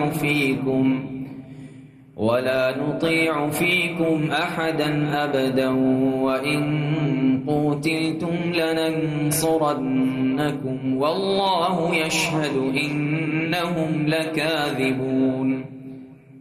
نطيع فيكم أحدا أبدا وإن قتلتم لننصرنكم والله يشهد إنهم لكاذبون